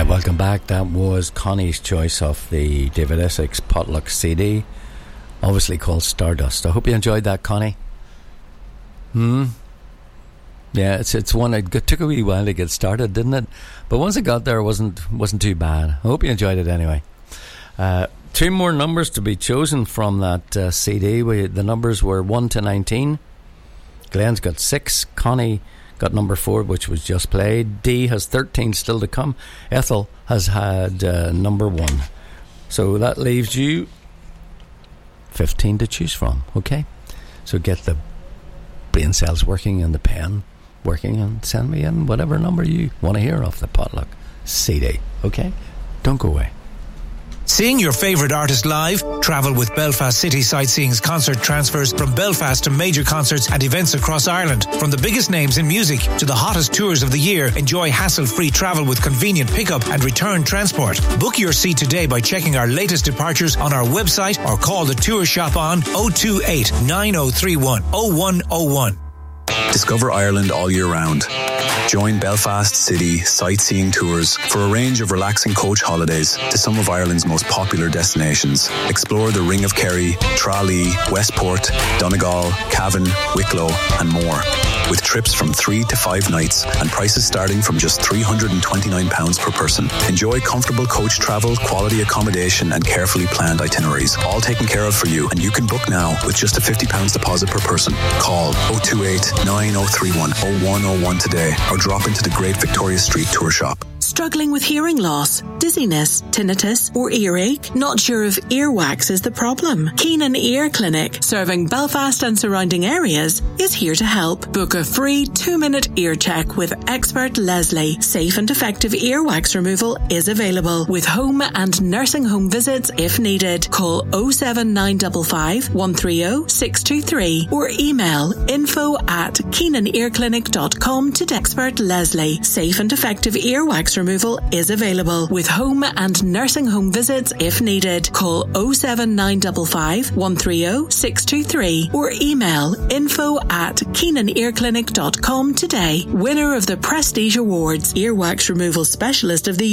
Welcome back. That was Connie's choice of the David Essex Potluck CD, obviously called Stardust. I hope you enjoyed that, Connie. Yeah, it's one. It took a wee while to get started, didn't it? But once it got there, it wasn't too bad. I hope you enjoyed it anyway. Two more numbers to be chosen from that CD. The numbers were 1 to 19. Glenn's got 6. Connie got number 4, which was just played. Dee has 13 still to come. Ethel has had number 1. So that leaves you 15 to choose from. Okay, so get the brain cells working and the pen working and send me in whatever number you want to hear off the Potluck CD. Okay, don't go away. Seeing your favourite artist live? Travel with Belfast City Sightseeing's concert transfers from Belfast to major concerts and events across Ireland. From the biggest names in music to the hottest tours of the year, enjoy hassle-free travel with convenient pickup and return transport. Book your seat today by checking our latest departures on our website or call the tour shop on 028 9031 0101. Discover Ireland all year round. Join Belfast City Sightseeing Tours for a range of relaxing coach holidays to some of Ireland's most popular destinations. Explore the Ring of Kerry, Tralee, Westport, Donegal, Cavan, Wicklow and more. With trips from 3 to 5 nights and prices starting from just £329 per person. Enjoy comfortable coach travel, quality accommodation and carefully planned itineraries. All taken care of for you, and you can book now with just a £50 deposit per person. Call 028 9031 0101 today or drop into the Great Victoria Street Tour Shop. Struggling with hearing loss, dizziness, tinnitus or earache? Not sure if earwax is the problem? Keenan Ear Clinic, serving Belfast and surrounding areas, is here to help. Book a free 2-minute ear check with expert Leslie. Safe and effective earwax removal is available with home and nursing home visits if needed. Call 07955 130 623 or email info@keenanearclinic.com to expert Leslie. Safe and effective earwax removal is available with home and nursing home visits if needed. Call 07955 130 623 or email info@keenanearclinic.com today. Winner of the Prestige Awards, Earwax Removal Specialist of the